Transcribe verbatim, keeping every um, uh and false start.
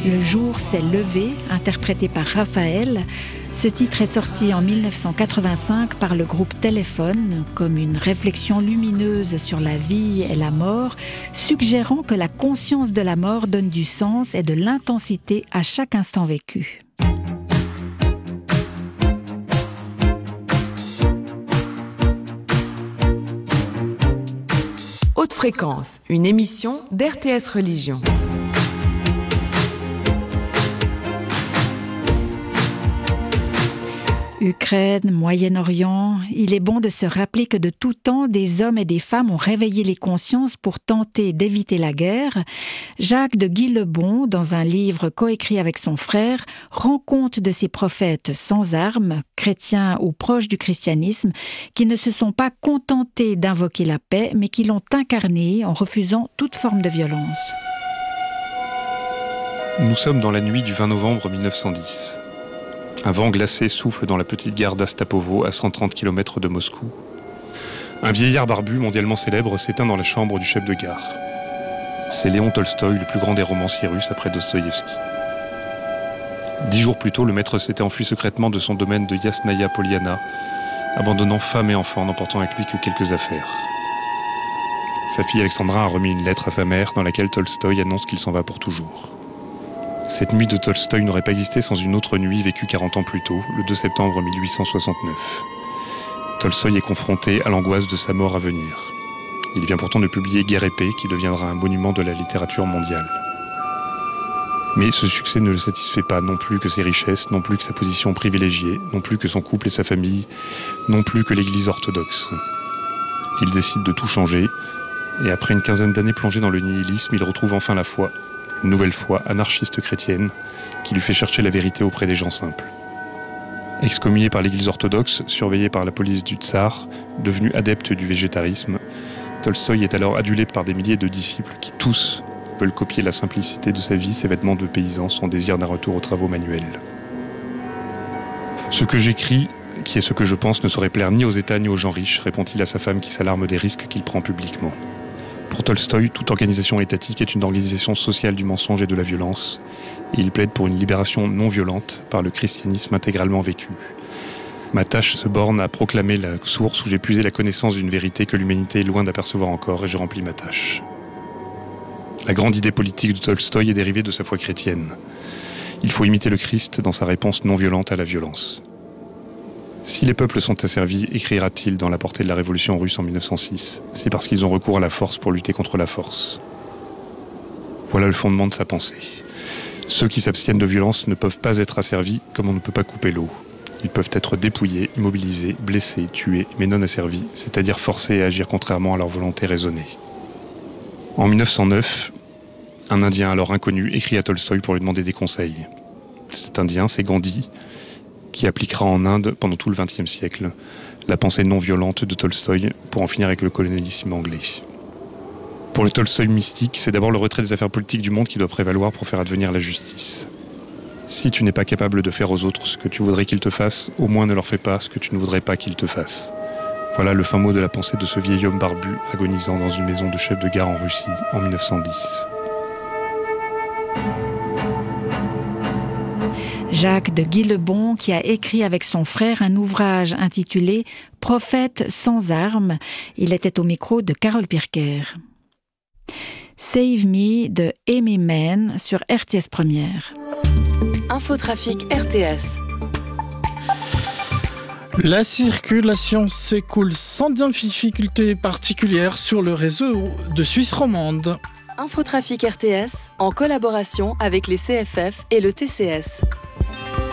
Le jour s'est levé, interprété par Raphaël. Ce titre est sorti en dix-neuf cent quatre-vingt-cinq par le groupe Téléphone comme une réflexion lumineuse sur la vie et la mort, suggérant que la conscience de la mort donne du sens et de l'intensité à chaque instant vécu. Haute fréquence, une émission d'R T S Religion. Ukraine, Moyen-Orient, il est bon de se rappeler que de tout temps, des hommes et des femmes ont réveillé les consciences pour tenter d'éviter la guerre. Jacques de Guy-le-Bon, dans un livre coécrit avec son frère, rend compte de ces prophètes sans armes, chrétiens ou proches du christianisme, qui ne se sont pas contentés d'invoquer la paix, mais qui l'ont incarnée en refusant toute forme de violence. Nous sommes dans la nuit du vingt novembre mille neuf cent dix. Un vent glacé souffle dans la petite gare d'Astapovo, à cent trente kilomètres de Moscou. Un vieillard barbu mondialement célèbre s'éteint dans la chambre du chef de gare. C'est Léon Tolstoï, le plus grand des romanciers russes après Dostoïevski. Dix jours plus tôt, le maître s'était enfui secrètement de son domaine de Yasnaya Poliana, abandonnant femme et enfants, n'emportant avec lui que quelques affaires. Sa fille Alexandra a remis une lettre à sa mère dans laquelle Tolstoï annonce qu'il s'en va pour toujours. Cette nuit de Tolstoï n'aurait pas existé sans une autre nuit vécue quarante ans plus tôt, le deux septembre mille huit cent soixante-neuf. Tolstoï est confronté à l'angoisse de sa mort à venir. Il vient pourtant de publier Guerre et paix, qui deviendra un monument de la littérature mondiale. Mais ce succès ne le satisfait pas, non plus que ses richesses, non plus que sa position privilégiée, non plus que son couple et sa famille, non plus que l'Église orthodoxe. Il décide de tout changer, et après une quinzaine d'années plongées dans le nihilisme, il retrouve enfin la foi. Une nouvelle foi anarchiste chrétienne qui lui fait chercher la vérité auprès des gens simples. Excommunié par l'Église orthodoxe, surveillé par la police du tsar, devenu adepte du végétarisme, Tolstoï est alors adulé par des milliers de disciples qui tous veulent copier la simplicité de sa vie, ses vêtements de paysan, son désir d'un retour aux travaux manuels. Ce que j'écris, qui est ce que je pense, ne saurait plaire ni aux États ni aux gens riches, répond-il à sa femme qui s'alarme des risques qu'il prend publiquement. Pour Tolstoï, toute organisation étatique est une organisation sociale du mensonge et de la violence, et il plaide pour une libération non violente par le christianisme intégralement vécu. Ma tâche se borne à proclamer la source où j'ai puisé la connaissance d'une vérité que l'humanité est loin d'apercevoir encore, et je remplis ma tâche. La grande idée politique de Tolstoï est dérivée de sa foi chrétienne. Il faut imiter le Christ dans sa réponse non violente à la violence. Si les peuples sont asservis, écrira-t-il dans La portée de la révolution russe en mille neuf cent six, c'est parce qu'ils ont recours à la force pour lutter contre la force. Voilà le fondement de sa pensée. Ceux qui s'abstiennent de violence ne peuvent pas être asservis comme on ne peut pas couper l'eau. Ils peuvent être dépouillés, immobilisés, blessés, tués, mais non asservis, c'est-à-dire forcés à agir contrairement à leur volonté raisonnée. En mille neuf cent neuf, un Indien alors inconnu écrit à Tolstoï pour lui demander des conseils. Cet Indien, c'est Gandhi, qui appliquera en Inde, pendant tout le vingtième siècle, la pensée non violente de Tolstoï pour en finir avec le colonialisme anglais. Pour le Tolstoï mystique, c'est d'abord le retrait des affaires politiques du monde qui doit prévaloir pour faire advenir la justice. Si tu n'es pas capable de faire aux autres ce que tu voudrais qu'ils te fassent, au moins ne leur fais pas ce que tu ne voudrais pas qu'ils te fassent. Voilà le fin mot de la pensée de ce vieil homme barbu agonisant dans une maison de chef de gare en Russie en mille neuf cent dix. Jacques de Guy-le-Bon, qui a écrit avec son frère un ouvrage intitulé « Prophète sans armes ». Il était au micro de Carole Pirker. Save Me de Amy Mann sur R T S Première. Infotrafic R T S. La circulation s'écoule sans difficulté particulière sur le réseau de Suisse romande. Infotrafic R T S, en collaboration avec les C F F et le T C S.